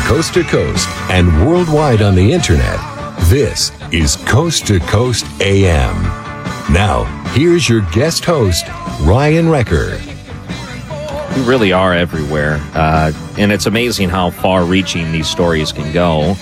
coast to coast and worldwide on the internet, this is Coast to Coast AM. Now, here's your guest host, Ryan Wrecker. We really are everywhere, and it's amazing how far-reaching these stories can go.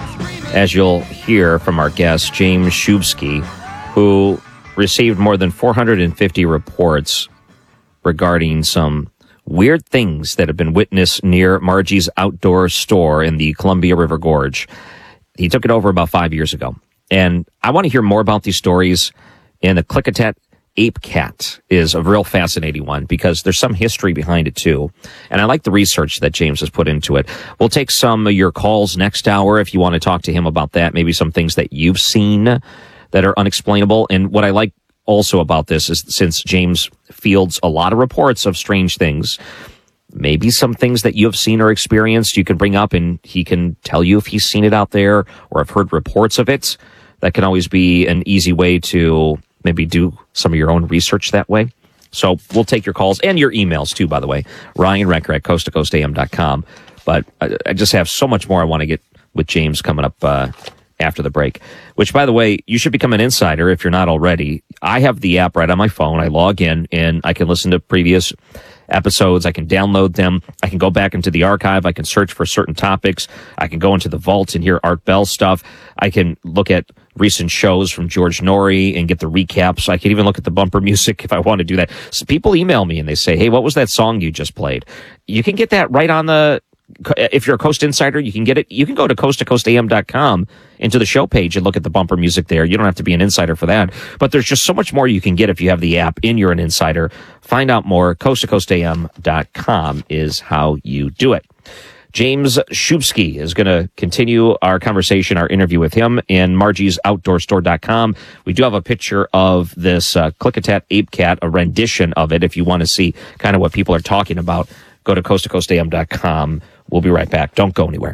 As you'll hear from our guest, James Shubsky, who received more than 450 reports regarding some weird things that have been witnessed near Margie's outdoor store in the Columbia River Gorge. He took it over about 5 years ago. And I want to hear more about these stories. And the Klickitat Ape Cat is a real fascinating one because there's some history behind it too. And I like the research that James has put into it. We'll take some of your calls next hour if you want to talk to him about that, maybe some things that you've seen that are unexplainable. And what I like also about this is since James fields a lot of reports of strange things, maybe some things that you have seen or experienced you can bring up and he can tell you if he's seen it out there or have heard reports of it. That can always be an easy way to maybe do some of your own research that way. So we'll take your calls and your emails too, by the way. Ryan Wrecker at coasttocoastam.com. But I just have so much more I want to get with James coming up after the break, which, by the way, you should become an insider if you're not already. I have the app right on my phone. I log in and I can listen to previous episodes. I can download them. I can go back into the archive. I can search for certain topics. I can go into the vault and hear Art Bell stuff. I can look at recent shows from George Norrie and get the recaps. I can even look at the bumper music if I want to do that. So people email me and they say, hey, what was that song you just played? You can get that right on the, if you're a Coast Insider, you can get it. You can go to coasttocoastam.com into the show page and look at the bumper music there. You don't have to be an insider for that. But there's just so much more you can get if you have the app and you're an insider. Find out more. coasttocoastam.com is how you do it. James Shubsky is going to continue our conversation, our interview with him in margiesoutdoorstore.com. We do have a picture of this Klickitat Ape Cat, a rendition of it. If you want to see kind of what people are talking about, go to coasttocoastam.com. We'll be right back. Don't go anywhere.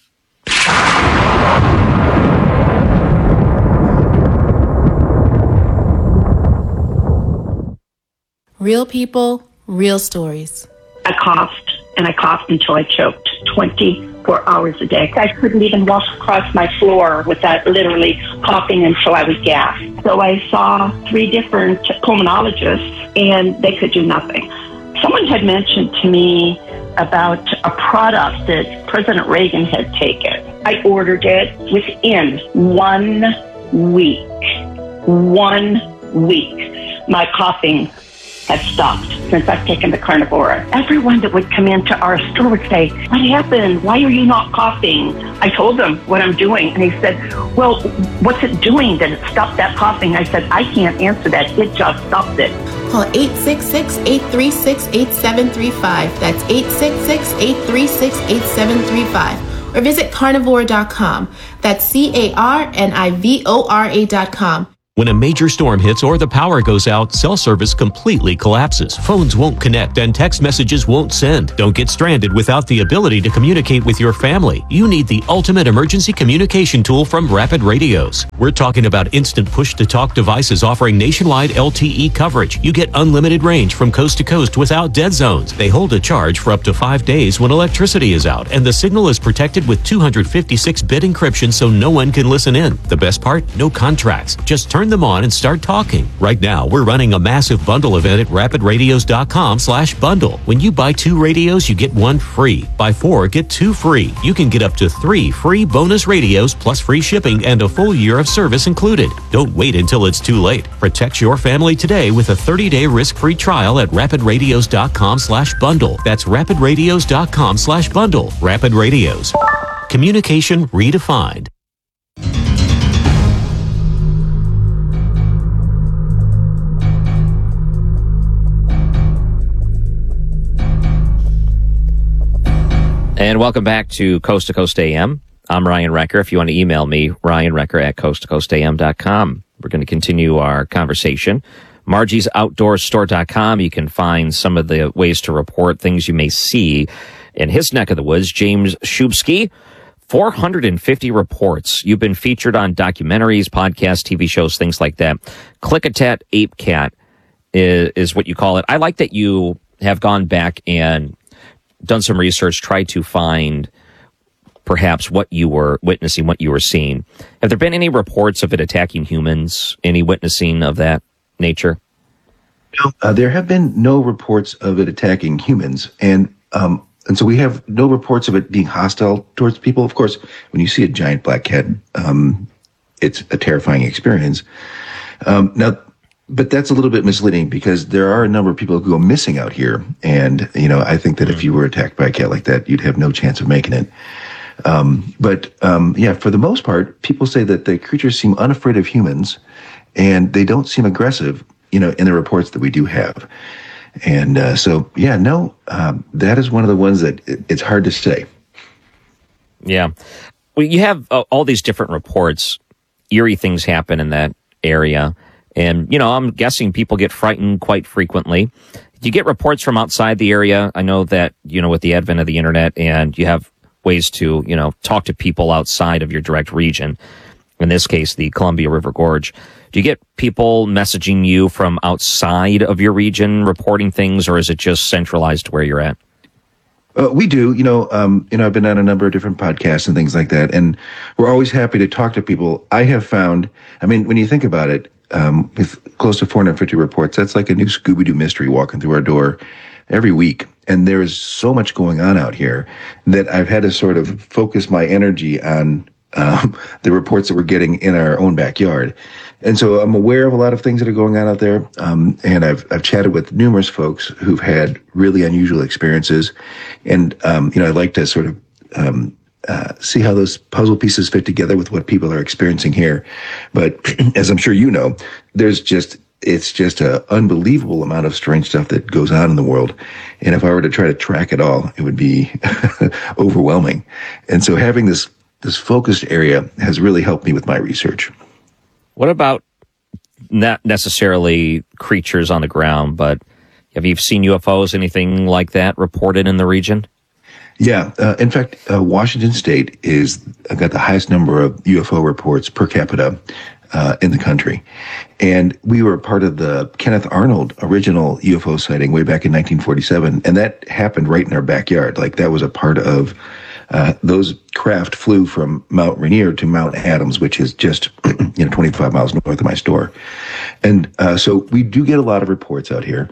Real people, real stories. I coughed, and I coughed until I choked 24 hours a day. I couldn't even walk across my floor without literally coughing until I was gasped. So I saw 3 different pulmonologists, and they could do nothing. Someone had mentioned to me about a product that President Reagan had taken. I ordered it within 1 week. 1 week. My coughing has stopped since I've taken the Carnivora. Everyone that would come into our store would say, what happened? Why are you not coughing? I told them what I'm doing, and he said, well, what's it doing that it stopped that coughing? I said, I can't answer that. It just stopped it. Call 866-836-8735. That's 866-836-8735. Or visit carnivora.com. That's carnivora.com. When a major storm hits or the power goes out, cell service completely collapses. Phones won't connect and text messages won't send. Don't get stranded without the ability to communicate with your family. You need the ultimate emergency communication tool from Rapid Radios. We're talking about instant push-to-talk devices offering nationwide LTE coverage. You get unlimited range from coast to coast without dead zones. They hold a charge for up to 5 days when electricity is out, and the signal is protected with 256-bit encryption so no one can listen in. The best part? No contracts. Just turn them on and start talking. Right now, we're running a massive bundle event at rapidradios.com/bundle. When you buy 2 radios, you get 1 free. Buy 4, get 2 free. You can get up to 3 free bonus radios plus free shipping and a full year of service included. Don't wait until it's too late. Protect your family today with a 30-day risk-free trial at rapidradios.com/bundle. That's rapidradios.com/bundle. Rapid Radios. Communication redefined. And welcome back to Coast to Coast AM. I'm Ryan Wrecker. If you want to email me, ryanwrecker at coasttocoastam.com. We're going to continue our conversation. margiesoutdoorstore.com. You can find some of the ways to report things you may see in his neck of the woods. James Shubsky, 450 reports. You've been featured on documentaries, podcasts, TV shows, things like that. Klickitat Ape Cat is what you call it. I like that you have gone back and done some research, tried to find perhaps what you were witnessing, what you were seeing. Have there been any reports of it attacking humans? Any witnessing of that nature? There have been no reports of it attacking humans, and so we have no reports of it being hostile towards people. Of course, when you see a giant black cat, it's a terrifying experience. Now, but that's a little bit misleading because there are a number of people who go missing out here, and I think that if you were attacked by a cat like that, you'd have no chance of making it. But for the most part, people say that the creatures seem unafraid of humans, and they don't seem aggressive, in the reports that we do have. And that is one of the ones that it's hard to say. Yeah. Well, you have all these different reports. Eerie things happen in that area. And, I'm guessing people get frightened quite frequently. Do you get reports from outside the area? I know that, with the advent of the internet, and you have ways to, talk to people outside of your direct region. In this case, the Columbia River Gorge. Do you get people messaging you from outside of your region reporting things, or is it just centralized to where you're at? We do. I've been on a number of different podcasts and things like that, and we're always happy to talk to people. I have found, when you think about it, with close to 450 reports, that's like a new Scooby-Doo mystery walking through our door every week. And there is so much going on out here that I've had to sort of focus my energy on the reports that we're getting in our own backyard. And so I'm aware of a lot of things that are going on out there. And I've chatted with numerous folks who've had really unusual experiences. And, I'd like to sort of see how those puzzle pieces fit together with what people are experiencing here. But as I'm sure it's just an unbelievable amount of strange stuff that goes on in the world. And if I were to try to track it all, it would be overwhelming. And so having this focused area has really helped me with my research. What about not necessarily creatures on the ground, but have you seen UFOs, anything like that reported in the region? Yeah. In fact, Washington State got the highest number of UFO reports per capita in the country. And we were part of the Kenneth Arnold original UFO sighting way back in 1947. And that happened right in our backyard. Like that was a part of those craft flew from Mount Rainier to Mount Adams, which is just 25 miles north of my store. And so we do get a lot of reports out here.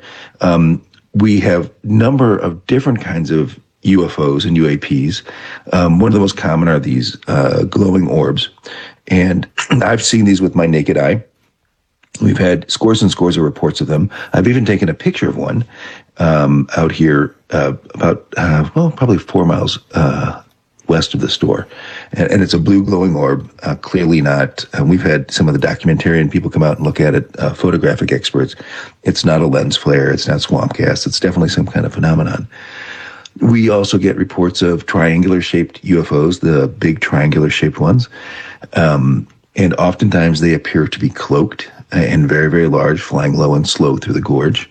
We have a number of different kinds of UFOs and UAPs. One of the most common are these glowing orbs. And I've seen these with my naked eye. We've had scores and scores of reports of them. I've even taken a picture of one out here probably 4 miles west of the store. And it's a blue glowing orb, clearly not. We've had some of the documentarian people come out and look at it, photographic experts. It's not a lens flare. It's not swamp gas. It's definitely some kind of phenomenon. We also get reports of triangular-shaped UFOs, the big triangular-shaped ones. And oftentimes they appear to be cloaked and very, very large, flying low and slow through the gorge.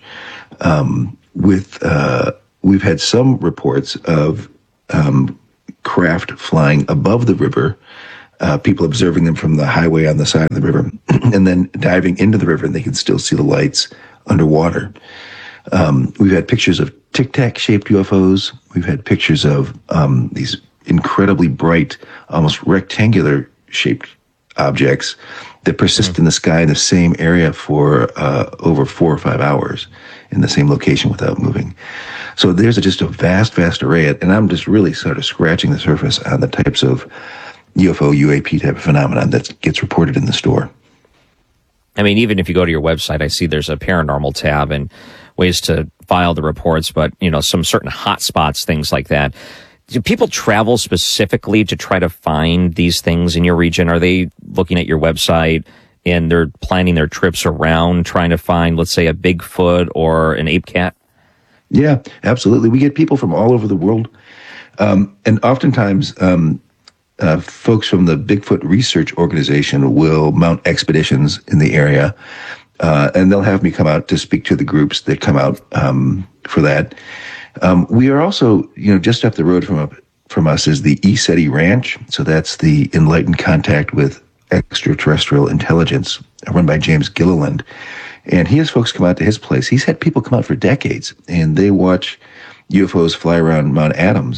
We've had some reports of craft flying above the river, people observing them from the highway on the side of the river, and then diving into the river, and they can still see the lights underwater. We've had pictures of tic-tac-shaped UFOs. We've had pictures of these incredibly bright, almost rectangular-shaped objects that persist in the sky in the same area for over 4 or 5 hours in the same location without moving. So there's just a vast, vast array, and I'm just really sort of scratching the surface on the types of UFO, UAP type of phenomenon that gets reported in the store. Even if you go to your website, I see there's a paranormal tab and ways to file the reports, but, some certain hot spots, things like that. Do people travel specifically to try to find these things in your region? Are they looking at your website and they're planning their trips around trying to find, let's say, a Bigfoot or an ape cat? Yeah, absolutely. We get people from all over the world. And oftentimes, folks from the Bigfoot Research Organization will mount expeditions in the area, and they'll have me come out to speak to the groups that come out for that. We are also, just up the road from us is the ESETI Ranch. So that's the Enlightened Contact with Extraterrestrial Intelligence, run by James Gilliland. And he has folks come out to his place. He's had people come out for decades, and they watch UFOs fly around Mount Adams.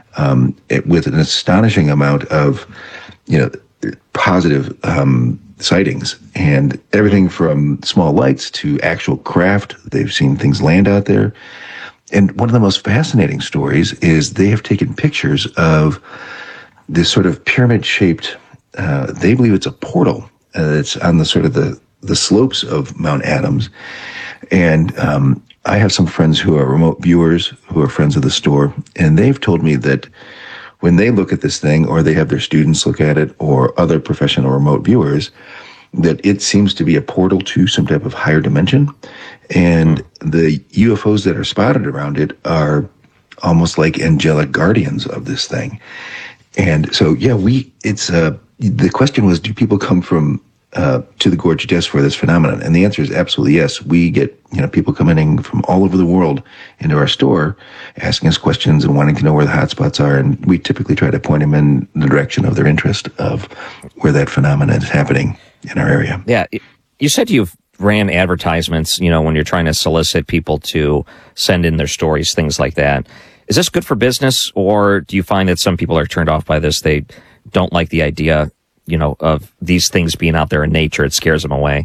with an astonishing amount of, positive sightings, and everything from small lights to actual craft. They've seen things land out there. And one of the most fascinating stories is they have taken pictures of this sort of pyramid-shaped, they believe it's a portal that's on the sort of the slopes of Mount Adams. And I have some friends who are remote viewers who are friends of the store, and they've told me that when they look at this thing, or they have their students look at it, or other professional remote viewers, that it seems to be a portal to some type of higher dimension. And the UFOs that are spotted around it are almost like angelic guardians of this thing. And so, the question was, do people come from to the gorge just for this phenomenon? And the answer is absolutely yes. We get, people coming in from all over the world into our store, asking us questions and wanting to know where the hotspots are. And we typically try to point them in the direction of their interest of where that phenomenon is happening in our area. Yeah. You said you've ran advertisements, when you're trying to solicit people to send in their stories, things like that. Is this good for business, or do you find that some people are turned off by this? They don't like the idea, of these things being out there in nature. It scares them away.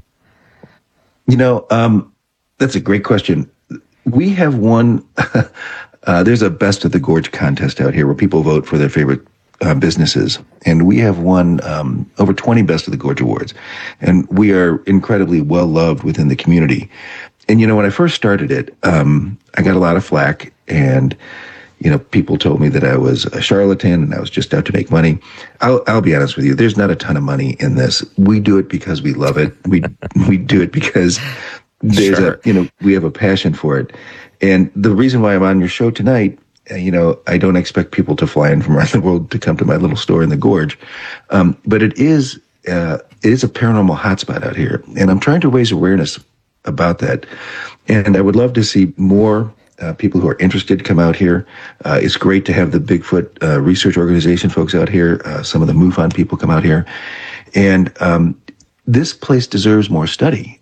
That's a great question. We have won, there's a Best of the Gorge contest out here where people vote for their favorite businesses. And we have won over 20 Best of the Gorge awards. And we are incredibly well loved within the community. And, when I first started it, I got a lot of flack, and people told me that I was a charlatan and I was just out to make money. I'll be honest with you. There's not a ton of money in this. We do it because we love it. We do it because there's we have a passion for it. And the reason why I'm on your show tonight, I don't expect people to fly in from around the world to come to my little store in the gorge. But it is a paranormal hotspot out here. And I'm trying to raise awareness about that. And I would love to see more people who are interested come out here. It's great to have the Bigfoot Research Organization folks out here. Some of the MUFON people come out here. And this place deserves more study.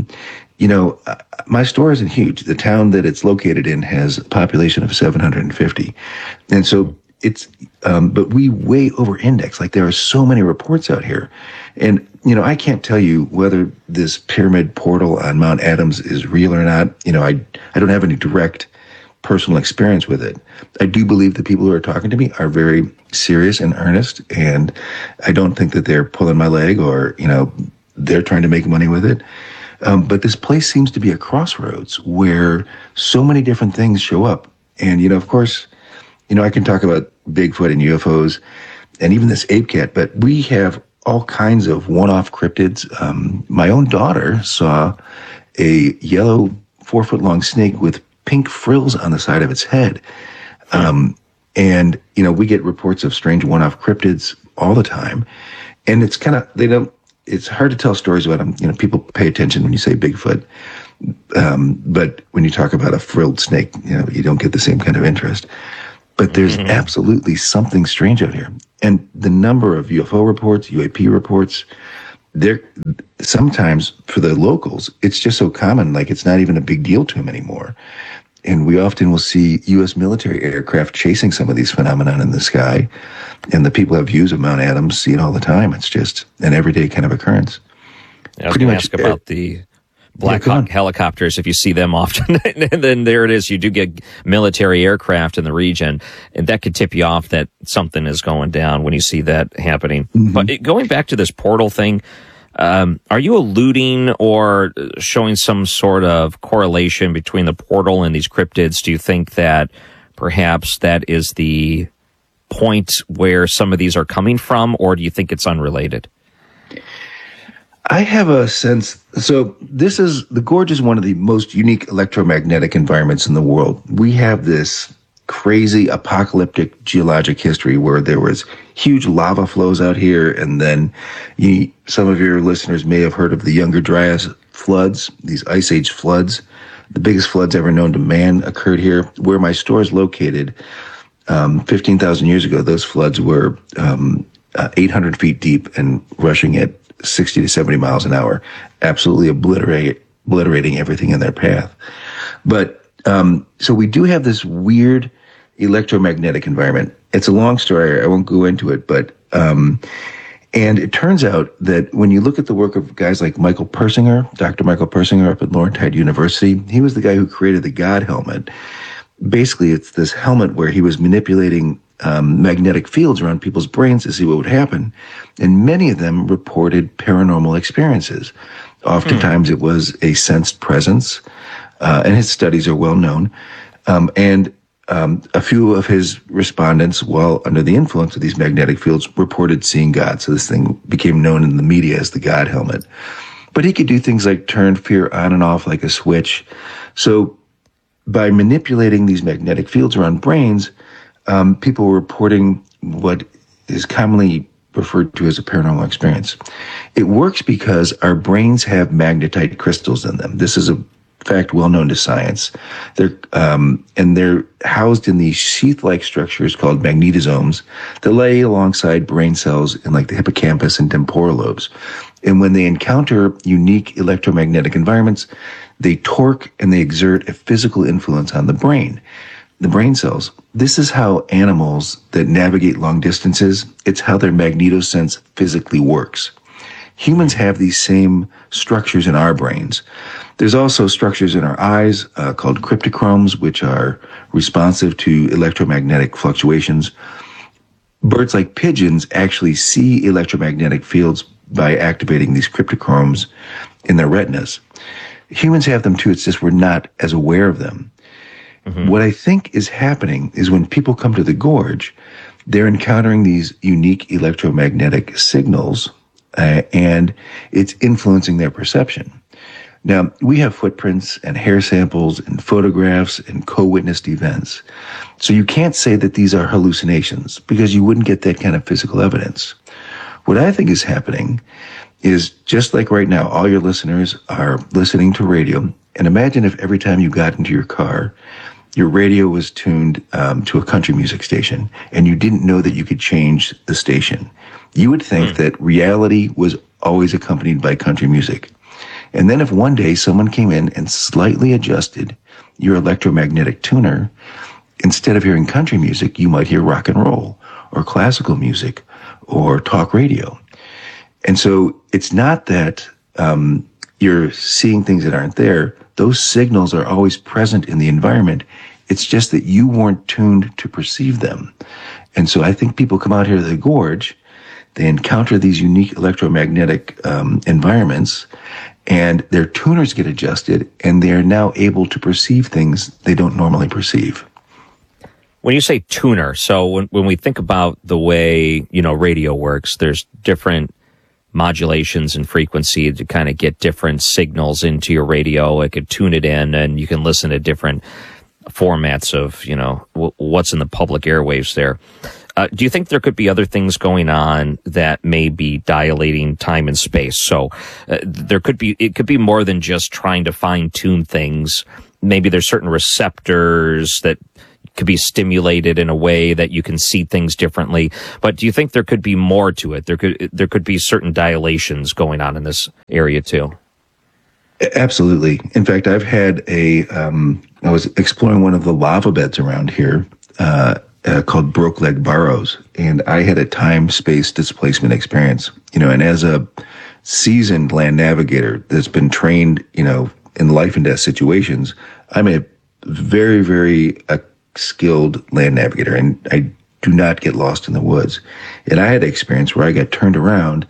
My store isn't huge. The town that it's located in has a population of 750. And so but we way over index. Like, there are so many reports out here. And, I can't tell you whether this pyramid portal on Mount Adams is real or not. I don't have any direct personal experience with it. I do believe the people who are talking to me are very serious and earnest. And I don't think that they're pulling my leg or, they're trying to make money with it. But this place seems to be a crossroads where so many different things show up. And, of course, I can talk about Bigfoot and UFOs and even this ape cat, but we have all kinds of one-off cryptids. My own daughter saw a yellow 4-foot-long snake with pink frills on the side of its head. And, we get reports of strange one-off cryptids all the time. And it's it's hard to tell stories about them. People pay attention when you say Bigfoot. But when you talk about a frilled snake, you don't get the same kind of interest. But there's absolutely something strange out here. And the number of UFO reports, UAP reports, they're sometimes for the locals, it's just so common, like it's not even a big deal to them anymore. And we often will see U.S. military aircraft chasing some of these phenomena in the sky. And the people who have views of Mount Adams see it all the time. It's just an everyday kind of occurrence. I was going to ask about the Black Hawk helicopters, if you see them often. And then there it is. You do get military aircraft in the region, and that could tip you off that something is going down when you see that happening. But going back to this portal thing, are you alluding or showing some sort of correlation between the portal and these cryptids? Do you think that perhaps that is the point where some of these are coming from, or do you think it's unrelated? I have a sense. So the gorge is one of the most unique electromagnetic environments in the world. We have this crazy apocalyptic geologic history where there was huge lava flows out here. And then some of your listeners may have heard of the Younger Dryas floods, these ice age floods. The biggest floods ever known to man occurred here. Where my store is located, 15,000 years ago, those floods were 800 feet deep and rushing at 60 to 70 miles an hour, absolutely obliterating everything in their path. But so we do have this weird electromagnetic environment. It's a long story. I won't go into it, but and it turns out that when you look at the work of guys like Michael Persinger, Dr. Michael Persinger up at Laurentide University, he was the guy who created the God helmet. Basically, it's this helmet where he was manipulating magnetic fields around people's brains to see what would happen. And many of them reported paranormal experiences. Oftentimes it was a sensed presence, and his studies are well known. And a few of his respondents, while under the influence of these magnetic fields, reported seeing God. So this thing became known in the media as the God helmet. But he could do things like turn fear on and off like a switch. So by manipulating these magnetic fields around brains, people were reporting what is commonly referred to as a paranormal experience. It works because our brains have magnetite crystals in them. This is a fact well known to science. They're housed in these sheath-like structures called magnetosomes that lay alongside brain cells in like the hippocampus and temporal lobes. And when they encounter unique electromagnetic environments, they torque and they exert a physical influence on the brain cells. This is how animals that navigate long distances, it's how their magnetosense physically works. Humans have these same structures in our brains. There's also structures in our eyes called cryptochromes, which are responsive to electromagnetic fluctuations. Birds like pigeons actually see electromagnetic fields by activating these cryptochromes in their retinas. Humans have them too, it's just we're not as aware of them. Mm-hmm. What I think is happening is when people come to the gorge, they're encountering these unique electromagnetic signals, and it's influencing their perception. Now, we have footprints and hair samples and photographs and co-witnessed events. So you can't say that these are hallucinations because you wouldn't get that kind of physical evidence. What I think is happening is just like right now, all your listeners are listening to radio. And imagine if every time you got into your car, your radio was tuned to a country music station and you didn't know that you could change the station. You would think that reality was always accompanied by country music. And then if one day someone came in and slightly adjusted your electromagnetic tuner, instead of hearing country music, you might hear rock and roll or classical music or talk radio. And so it's not that you're seeing things that aren't there. Those signals are always present in the environment. It's just that you weren't tuned to perceive them. And so I think people come out here to the gorge, they encounter these unique electromagnetic environments, and their tuners get adjusted, and they are now able to perceive things they don't normally perceive. When you say tuner, so when we think about the way, radio works, there's different modulations and frequency to kind of get different signals into your radio. It could tune it in, and you can listen to different formats of, what's in the public airwaves there. Do you think there could be other things going on that may be dilating time and space? So it could be more than just trying to fine tune things. Maybe there's certain receptors that could be stimulated in a way that you can see things differently. But do you think there could be more to it? There could be certain dilations going on in this area too. Absolutely. In fact, I've had I was exploring one of the lava beds around here, called Broke Leg Barrows, and I had a time-space displacement experience, and as a seasoned land navigator that's been trained, in life and death situations, I'm a very, very skilled land navigator, and I do not get lost in the woods. And I had an experience where I got turned around,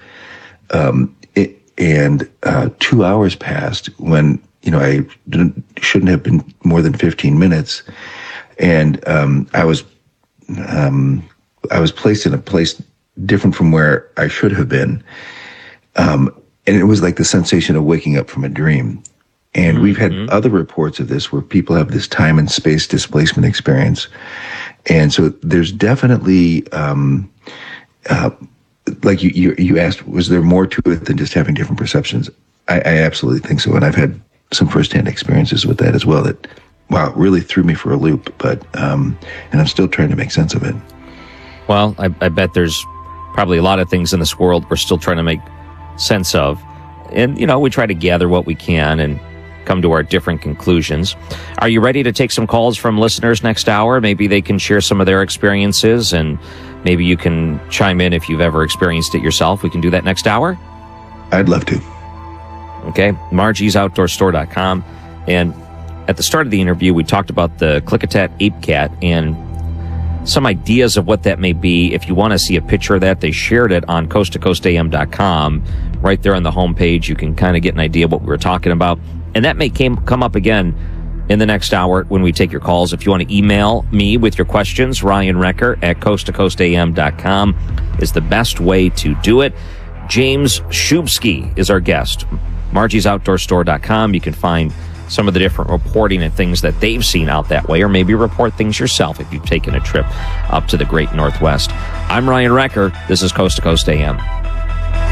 and 2 hours passed when, I shouldn't have been more than 15 minutes. And I was placed in a place different from where I should have been. And it was like the sensation of waking up from a dream. And we've had other reports of this where people have this time and space displacement experience. And so there's definitely, like you asked, was there more to it than just having different perceptions? I absolutely think so. And I've had some firsthand experiences with that as well that, wow, really threw me for a loop. But, and I'm still trying to make sense of it. Well, I bet there's probably a lot of things in this world we're still trying to make sense of. And, we try to gather what we can and come to our different conclusions. Are you ready to take some calls from listeners next hour? Maybe they can share some of their experiences, and maybe you can chime in if you've ever experienced it yourself. We can do that next hour? I'd love to. Okay, Margie'sOutdoorStore.com. And at the start of the interview, we talked about the Klickitat Ape Cat and some ideas of what that may be. If you want to see a picture of that, they shared it on coasttocoastam.com. Right there on the homepage, you can kind of get an idea of what we were talking about. And that may come up again in the next hour when we take your calls. If you want to email me with your questions, Ryan Recker at coasttocoastam.com is the best way to do it. James Shubsky is our guest. Margie'sOutdoorStore.com. You can find some of the different reporting and things that they've seen out that way, or maybe report things yourself if you've taken a trip up to the great Northwest. I'm Ryan Recker. This is Coast to Coast AM.